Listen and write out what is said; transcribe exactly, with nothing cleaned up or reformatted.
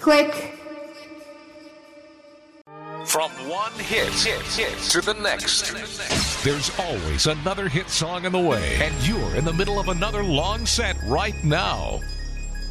Click. From one hit, hit, hit to the next. There's always another hit song in the way, and you're in the middle of another long set right now.